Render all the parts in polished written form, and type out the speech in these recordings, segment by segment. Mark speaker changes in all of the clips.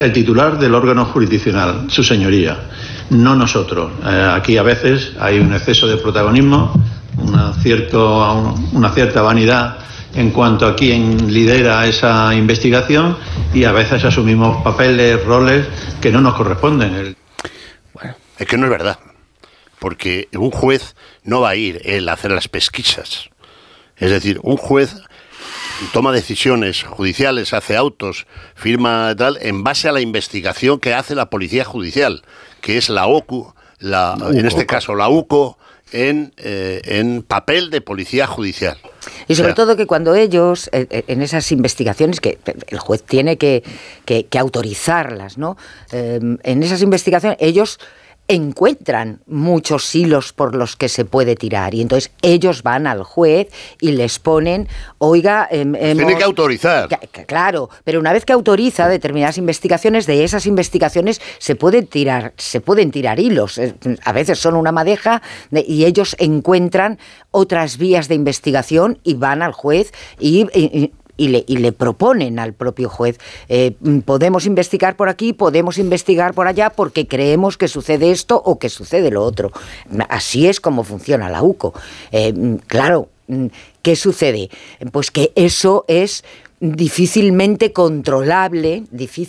Speaker 1: El titular del órgano jurisdiccional, su señoría, no nosotros. Aquí a veces hay un exceso de protagonismo, una cierta vanidad en cuanto a quién lidera esa investigación y a veces asumimos papeles, roles que no nos corresponden.
Speaker 2: Bueno, es que no es verdad, porque un juez no va a ir él a hacer las pesquisas. Es decir, un juez toma decisiones judiciales, hace autos, firma tal, en base a la investigación que hace la Policía Judicial, que es la OCU, en este caso la UCO, en papel de Policía Judicial.
Speaker 3: Y sobre todo que cuando ellos, en esas investigaciones, que el juez tiene que autorizarlas, ¿no? En esas investigaciones, ellos encuentran muchos hilos por los que se puede tirar y entonces ellos van al juez y les ponen, oiga,
Speaker 2: tiene que autorizar.
Speaker 3: Claro, pero una vez que autoriza determinadas investigaciones, de esas investigaciones se pueden tirar hilos. A veces son una madeja y ellos encuentran otras vías de investigación y van al juez y le proponen al propio juez, podemos investigar por aquí, podemos investigar por allá porque creemos que sucede esto o que sucede lo otro. Así es como funciona la UCO. Claro, ¿qué sucede? Pues que eso es difícilmente controlable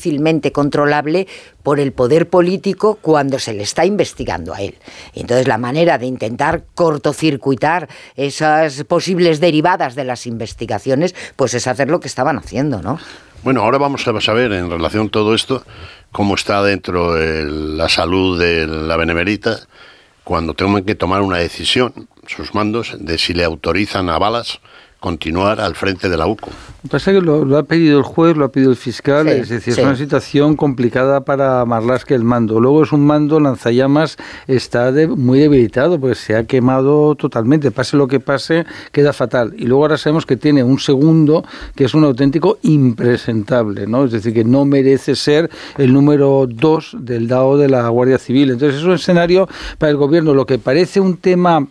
Speaker 3: por el poder político cuando se le está investigando a él. Y entonces la manera de intentar cortocircuitar esas posibles derivadas de las investigaciones, pues es hacer lo que estaban haciendo, ¿no?
Speaker 2: Bueno, ahora vamos a saber, en relación a todo esto, cómo está dentro la salud de la Benemérita cuando tengan que tomar una decisión, sus mandos, de si le autorizan a Balas continuar al frente de la UCO.
Speaker 4: Lo que pasa es que lo ha pedido el juez, lo ha pedido el fiscal, sí, es decir, es una situación complicada para Marlaska el mando. Luego es un mando, lanzallamas, está muy debilitado, porque se ha quemado totalmente, pase lo que pase, queda fatal. Y luego ahora sabemos que tiene un segundo que es un auténtico impresentable, ¿no? Es decir, que no merece ser el número 2 del DAO de la Guardia Civil. Entonces es un escenario para el gobierno, lo que parece un tema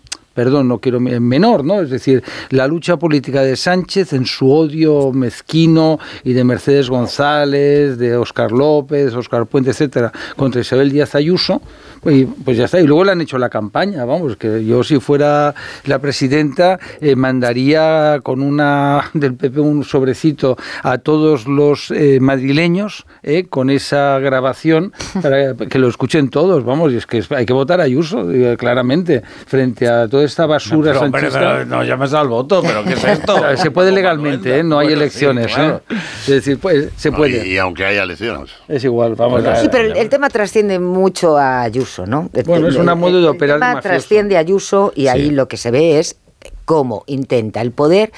Speaker 4: menor, ¿no? Es decir, la lucha política de Sánchez en su odio mezquino y de Mercedes González, de Óscar López, Óscar Puente, etcétera, contra Isabel Díaz Ayuso, pues ya está. Y luego le han hecho la campaña, vamos, que yo si fuera la presidenta mandaría con del PP un sobrecito a todos los madrileños con esa grabación para que lo escuchen todos, vamos, y es que hay que votar a Ayuso, claramente, frente a toda esta basura sanchista.
Speaker 5: No llames al voto, pero ¿qué es esto?
Speaker 4: Se puede legalmente, no hay elecciones, sí, claro. Es decir, pues se puede.
Speaker 2: Y aunque haya elecciones.
Speaker 4: Es igual, vamos.
Speaker 3: Sí, pero el tema trasciende mucho a Ayuso, ¿no?
Speaker 4: Bueno, es una modo de operar
Speaker 3: el tema trasciende a Ayuso y ahí lo que se ve es cómo intenta el poder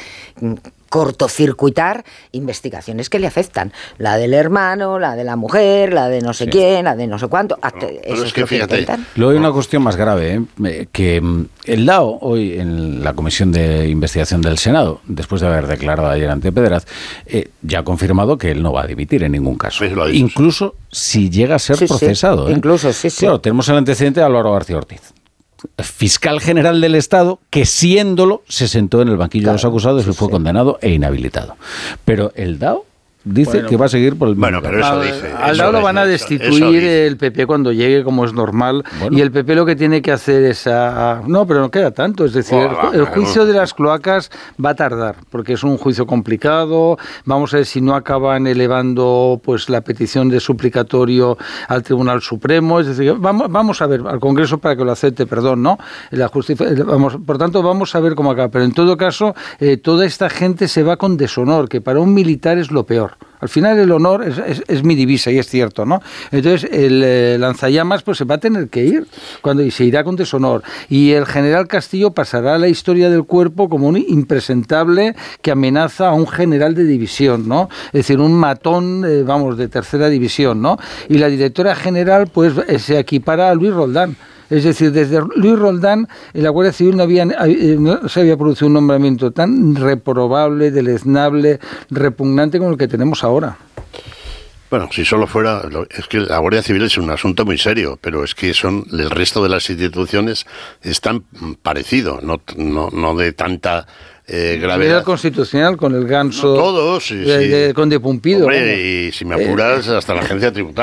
Speaker 3: cortocircuitar investigaciones que le afectan. La del hermano, la de la mujer, la de no sé quién, la de no sé cuánto. Eso es que fíjate.
Speaker 5: Luego hay una cuestión más grave, que el DAO hoy en la Comisión de Investigación del Senado, después de haber declarado ayer ante Pedraz, ya ha confirmado que él no va a dimitir en ningún caso. Incluso si llega a ser procesado.
Speaker 3: Incluso,
Speaker 5: Claro, tenemos el antecedente de Álvaro García Ortiz, fiscal general del Estado, que siéndolo se sentó en el banquillo de los acusados y fue condenado e inhabilitado. Pero el DAO dice que va a seguir por el mismo.
Speaker 2: Pero eso dice.
Speaker 4: Al lado lo van a destituir el PP cuando llegue, como es normal. Bueno. Y el PP lo que tiene que hacer es no, pero no queda tanto. Es decir, el juicio de las cloacas va a tardar, porque es un juicio complicado. Vamos a ver si no acaban elevando pues la petición de suplicatorio al Tribunal Supremo. Es decir, vamos a ver al Congreso para que lo acepte, ¿no? La justicia, por tanto, vamos a ver cómo acaba. Pero en todo caso, toda esta gente se va con deshonor, que para un militar es lo peor. Al final el honor es mi divisa, y es cierto, ¿no? Entonces el lanzallamas pues se va a tener que ir y se irá con deshonor. Y el general Castillo pasará a la historia del cuerpo como un impresentable que amenaza a un general de división, ¿no? Es decir, un matón, de tercera división, ¿no? Y la directora general pues se equipara a Luis Roldán. Es decir, desde Luis Roldán en la Guardia Civil no se había producido un nombramiento tan reprobable, deleznable, repugnante como el que tenemos ahora.
Speaker 2: Bueno, si solo fuera... Es que la Guardia Civil es un asunto muy serio, pero es que el resto de las instituciones están parecidos, no de tanta gravedad.
Speaker 4: El Constitucional con el ganso.
Speaker 2: Todos,
Speaker 4: con de Pumpido.
Speaker 2: Hombre, y si me apuras, hasta la agencia tributaria.